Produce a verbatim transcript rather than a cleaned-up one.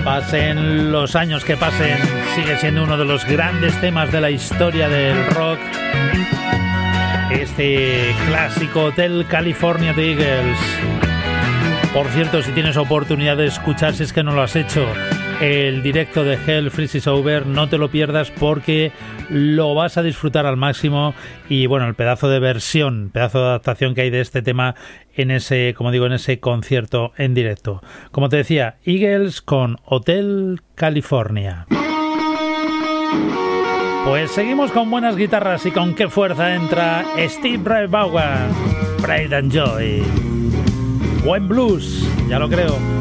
Pasen los años que pasen, sigue siendo uno de los grandes temas de la historia del rock. Este clásico Hotel California de Eagles. Por cierto, si tienes oportunidad de escuchar, si es que no lo has hecho, el directo de Hell Freezes Over, no te lo pierdas porque lo vas a disfrutar al máximo. Y bueno, el pedazo de versión, pedazo de adaptación que hay de este tema en ese, como digo, en ese concierto en directo. Como te decía, Eagles con Hotel California. Pues seguimos con buenas guitarras y con qué fuerza entra Steve Ray Vaughan, Pride and Joy. Buen blues, ya lo creo.